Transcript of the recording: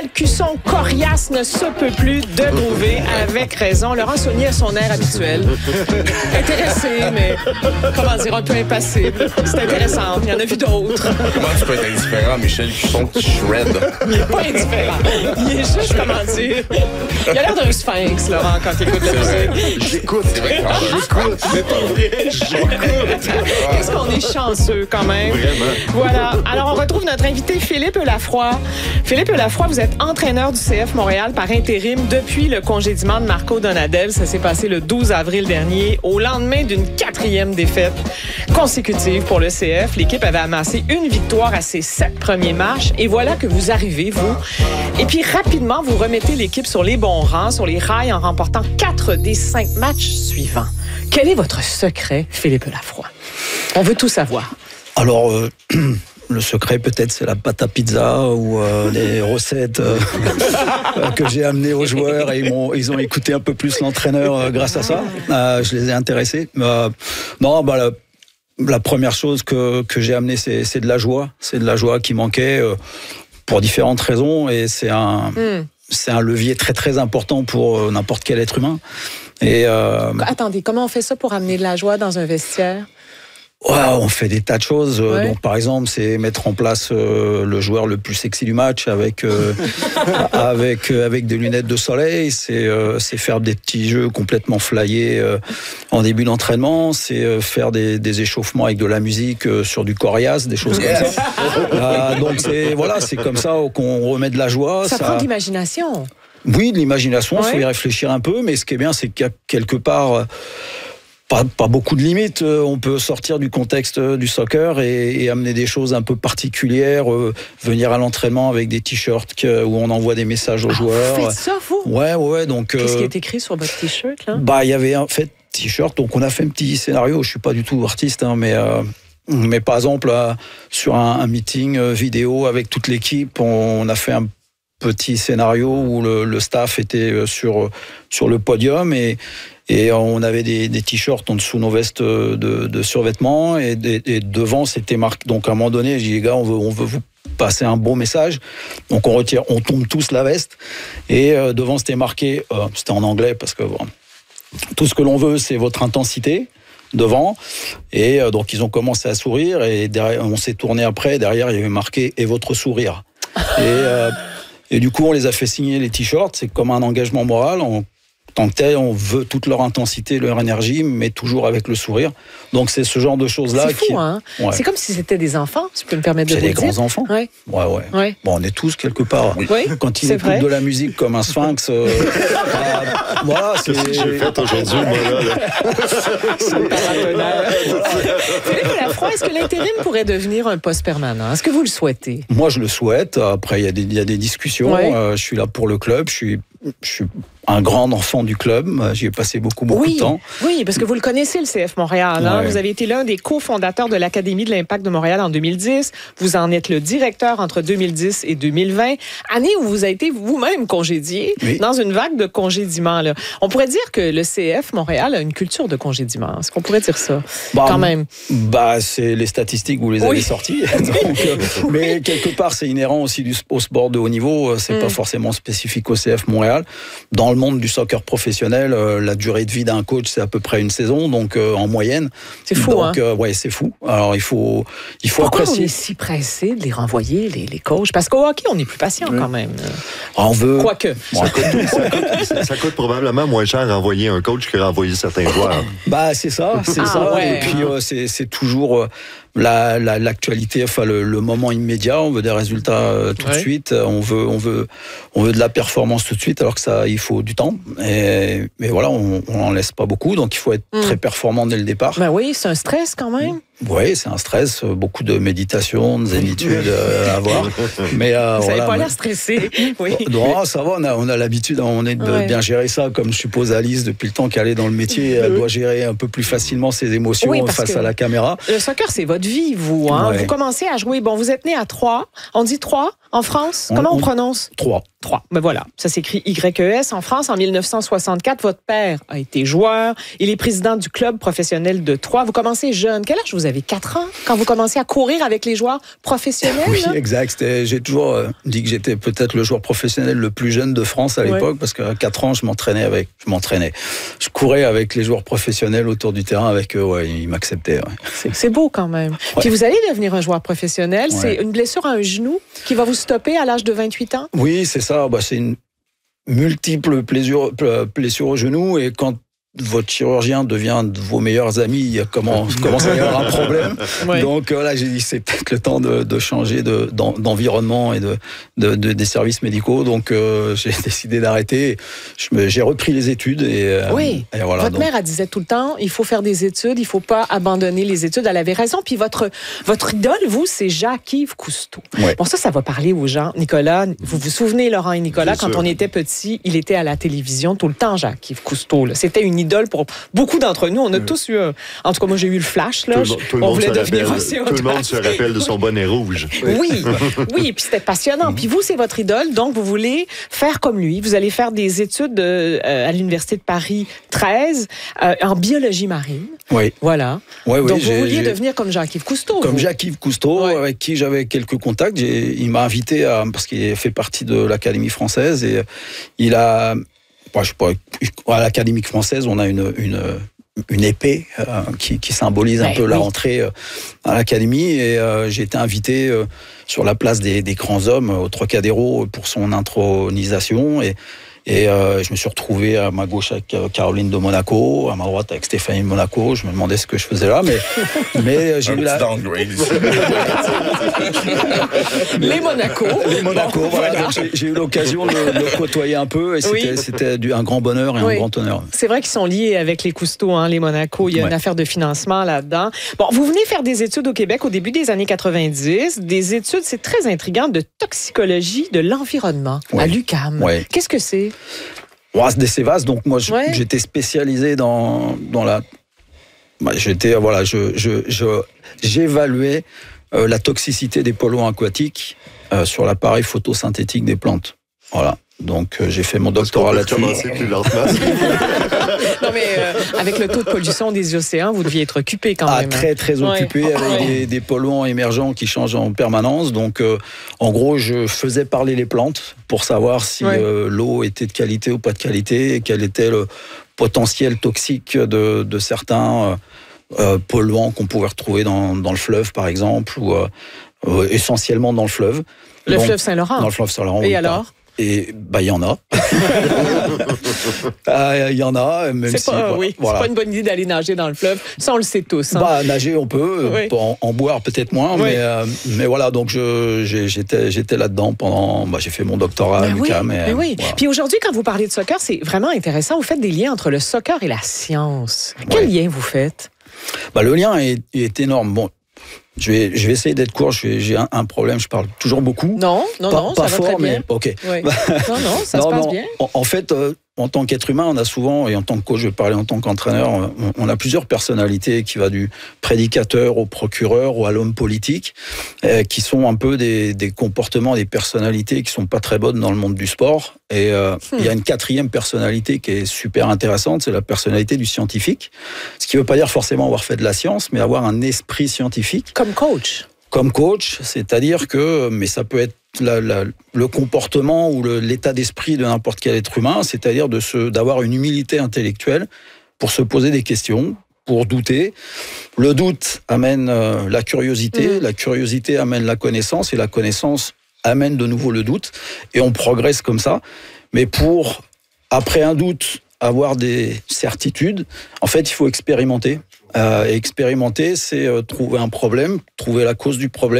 Michel Cusson, coriace, ne se peut plus de groover, avec raison. Laurent Saunier a son air habituel. Intéressé, mais comment dire, un peu impassible. C'est intéressant, il y en a vu d'autres. Comment tu peux être indifférent, Michel Cusson, qui shred? Il n'est pas indifférent. Il est juste, comment dire, il a l'air d'un sphinx, Laurent, quand il écoute la musique. J'écoute, c'est vrai. J'écoute, c'est pas vrai. J'écoute. Est-ce qu'on est chanceux, quand même? Vraiment. Voilà. Alors, on retrouve notre invité Philippe Lafroy. Philippe Lafroy, vous êtes entraîneur du CF Montréal par intérim depuis le congédiement de Marco Donadel. Ça s'est passé le 12 avril dernier, au lendemain d'une 4e défaite consécutive pour le CF. L'équipe avait amassé une victoire à ses 7 premiers matchs. Et voilà que vous arrivez, vous. Et puis, rapidement, vous remettez l'équipe sur les bons rangs, sur les rails, en remportant 4 des 5 matchs suivants. Quel est votre secret, Philippe Lafroy? On veut tout savoir. Alors, le secret, peut-être, c'est la pâte à pizza ou les recettes que j'ai amenées aux joueurs et ils ont écouté un peu plus l'entraîneur grâce à ça. Je les ai intéressés. Non, la première chose que j'ai amenée, c'est de la joie. C'est de la joie qui manquait pour différentes raisons et c'est un levier très, très important pour n'importe quel être humain. Et, Attendez, comment on fait ça pour amener de la joie dans un vestiaire? Ouais, on fait des tas de choses. Ouais. Donc, par exemple, c'est mettre en place le joueur le plus sexy du match avec des lunettes de soleil. C'est faire des petits jeux complètement flyés en début d'entraînement. C'est faire des échauffements avec de la musique sur du coriace, des choses comme ça. Donc, c'est comme ça qu'on remet de la joie. Ça prend de l'imagination. Oui, de l'imagination. Il faut y réfléchir un peu. Mais ce qui est bien, c'est qu'il y a quelque part... Pas beaucoup de limites, on peut sortir du contexte du soccer et amener des choses un peu particulières, venir à l'entraînement avec des t-shirts où on envoie des messages aux joueurs. Vous faites ça, vous? Ouais, donc... Qu'est-ce qui est écrit sur votre t-shirt, là? Il y avait en fait t-shirt, donc on a fait un petit scénario, je suis pas du tout artiste, mais par exemple, sur un meeting vidéo avec toute l'équipe, on a fait un petit scénario où le staff était sur le podium et on avait des t-shirts en dessous nos vestes de survêtements et devant c'était marqué. Donc à un moment donné, j'ai dit les gars, on veut vous passer un beau message. Donc on tombe tous la veste et devant c'était marqué, c'était en anglais parce que tout ce que l'on veut c'est votre intensité devant et donc ils ont commencé à sourire et derrière, on s'est tourné après, derrière il y avait marqué et votre sourire. Et du coup on les a fait signer les t-shirts, c'est comme un engagement moral. Tant que tel, on veut toute leur intensité, leur énergie, mais toujours avec le sourire. Donc, c'est ce genre de choses-là. C'est fou, hein? Ouais. C'est comme si c'était des enfants, si je peux me permettre de vous dire. C'est des grands-enfants. Ouais. Bon, on est tous quelque part. Oui. Quand ils écoutent de la musique comme un sphinx, voilà, c'est ce que j'ai fait aujourd'hui, moi, là. Philippe Lafroy, est-ce que l'intérim pourrait devenir un poste permanent? Est-ce que vous le souhaitez? Moi, je le souhaite. Après, il y a des discussions. Ouais. Je suis là pour le club. Je suis un grand enfant du club. J'y ai passé beaucoup de temps. Oui, parce que vous le connaissez, le CF Montréal. Hein? Vous avez été l'un des cofondateurs de l'Académie de l'Impact de Montréal en 2010. Vous en êtes le directeur entre 2010 et 2020. Année où vous avez été vous-même congédié dans une vague de congédiements. Là. On pourrait dire que le CF Montréal a une culture de congédiement. Est-ce qu'on pourrait dire ça? Quand même. C'est les statistiques, vous les avez sorties. Donc, mais quelque part, c'est inhérent aussi au sport de haut niveau. C'est pas forcément spécifique au CF Montréal. Dans le monde du soccer professionnel, la durée de vie d'un coach, c'est à peu près une saison, donc en moyenne. C'est fou, donc, c'est fou. Alors, il faut Pourquoi apprécier. On est si pressé de les renvoyer, les coachs? Parce qu'au hockey, on est plus patient quand même. On veut... Quoique. Ça coûte probablement moins cher renvoyer un coach que renvoyer certains joueurs. C'est ça. Et puis, c'est toujours... l'actualité, le moment immédiat, on veut des résultats tout de suite, on veut de la performance tout de suite, alors que ça, il faut du temps. Mais voilà, on n'en laisse pas beaucoup, donc il faut être très performant dès le départ. Oui, c'est un stress quand même. Oui, c'est un stress, beaucoup de méditation, de zénitude à avoir. Mais vous n'avez pas l'air stressé. Oui. Non, ça va, on a l'habitude, on est de bien gérer ça, comme je suppose Alice, depuis le temps qu'elle est dans le métier, elle doit gérer un peu plus facilement ses émotions face à la caméra. Le soccer, c'est votre vie, vous. Hein? Vous commencez à jouer, vous êtes né à Troyes, on dit Troyes? en France? Comment on prononce? 3. Ben voilà, ça s'écrit YES. En France, en 1964, votre père a été joueur. Il est président du club professionnel de Troyes. Vous commencez jeune. Quel âge vous avez? 4 ans quand vous commencez à courir avec les joueurs professionnels? Oui, exact. J'ai toujours dit que j'étais peut-être le joueur professionnel le plus jeune de France à l'époque, parce qu'à 4 ans, je m'entraînais. Je courais avec les joueurs professionnels autour du terrain avec eux. Ouais, ils m'acceptaient. Ouais. C'est beau quand même. Ouais. Puis vous allez devenir un joueur professionnel. Ouais. C'est une blessure à un genou qui va vous stopper à l'âge de 28 ans? Oui, c'est ça. C'est une multiple blessure au genou, et quand votre chirurgien devient de vos meilleurs amis, il commence à y avoir un problème. Ouais. Donc là, j'ai dit c'est peut-être le temps de changer d'environnement et des services médicaux. Donc j'ai décidé d'arrêter. J'ai repris les études et voilà. Votre mère, elle disait tout le temps, il faut faire des études, il faut pas abandonner les études. Elle avait raison. Puis votre idole, vous, c'est Jacques-Yves Cousteau. Ouais. Bon, ça va parler aux gens. Nicolas, vous vous souvenez, Laurent et Nicolas, quand on était petits, il était à la télévision tout le temps, Jacques-Yves Cousteau. Là. C'était une idole pour beaucoup d'entre nous. On a tous eu, en tout cas, moi j'ai eu le flash. Là. Tout le monde se rappelle de son bonnet rouge. Oui, puis c'était passionnant. Puis vous, c'est votre idole, donc vous voulez faire comme lui. Vous allez faire des études à l'Université de Paris 13 en biologie marine. Oui. Voilà. Ouais, donc vous vouliez devenir comme Jacques-Yves Cousteau. Comme Jacques-Yves Cousteau, avec qui j'avais quelques contacts. Il m'a invité parce qu'il fait partie de l'Académie française, et il a... à l'Académie française, on a une épée qui symbolise un peu la rentrée à l'Académie, et j'ai été invité sur la place des grands hommes au Trocadéro pour son intronisation, et je me suis retrouvé à ma gauche avec Caroline de Monaco, à ma droite avec Stéphanie de Monaco. Je me demandais ce que je faisais là, mais j'ai eu Les Monaco. Voilà. Donc j'ai eu l'occasion de le côtoyer un peu, et c'était un grand bonheur et un grand honneur. C'est vrai qu'ils sont liés avec les Cousteau, les Monaco. Il y a une affaire de financement là-dedans. Bon, vous venez faire des études au Québec au début des années 90. Des études, c'est très intriguant, de toxicologie de l'environnement à l'UQAM. Ouais. Qu'est-ce que c'est? C'est vaste. Donc moi, j'étais spécialisé dans la... J'évaluais la toxicité des polluants aquatiques sur l'appareil photosynthétique des plantes. Voilà. Donc j'ai fait mon doctorat là-dessus. Non mais avec le taux de pollution des océans, vous deviez être occupé quand même. Très très occupé, avec des polluants émergents qui changent en permanence. Donc en gros, je faisais parler les plantes pour savoir si l'eau était de qualité ou pas de qualité, et quel était le potentiel toxique de certains polluants qu'on pouvait retrouver dans le fleuve par exemple, ou essentiellement dans le fleuve. Fleuve Saint-Laurent. Dans le fleuve Saint-Laurent. Et alors? Et il y en a. Il y en a. Même c'est pas une bonne idée d'aller nager dans le fleuve. Ça, on le sait tous. Nager, on peut. En boire, peut-être moins. Mais voilà, donc j'étais là-dedans pendant... j'ai fait mon doctorat à l'UQAM. Voilà. Puis aujourd'hui, quand vous parlez de soccer, c'est vraiment intéressant. Vous faites des liens entre le soccer et la science. Quel lien vous faites? Le lien est énorme. Bon, je vais essayer d'être court. J'ai un problème. Je parle toujours beaucoup. Non, ça va fort, très bien. Ok. Oui. Ça se passe bien. En fait, en tant qu'être humain, on a souvent, et en tant que coach, je vais parler en tant qu'entraîneur, on a plusieurs personnalités qui va du prédicateur au procureur ou à l'homme politique, qui sont un peu des comportements, des personnalités qui sont pas très bonnes dans le monde du sport. Et il y a une quatrième personnalité qui est super intéressante, c'est la personnalité du scientifique. Ce qui veut pas dire forcément avoir fait de la science, mais avoir un esprit scientifique. Comme coach. Comme coach, c'est-à-dire que, mais ça peut être le comportement ou l'état d'esprit de n'importe quel être humain, c'est-à-dire d'avoir une humilité intellectuelle pour se poser des questions, pour douter. Le doute amène la curiosité, la curiosité amène la connaissance, et la connaissance amène de nouveau le doute, et on progresse comme ça. Mais pour, après un doute, avoir des certitudes, en fait, il faut expérimenter. Expérimenter, c'est trouver un problème, trouver la cause du problème,